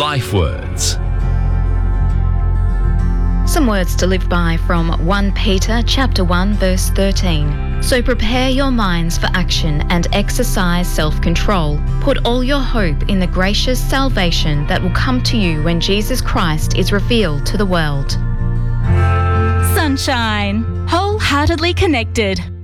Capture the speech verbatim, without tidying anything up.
Life Words. Some words to live by from First Peter chapter one verse thirteen. So prepare your minds for action and exercise self-control. Put all your hope in the gracious salvation that will come to you when Jesus Christ is revealed to the world. Sunshine, wholeheartedly connected.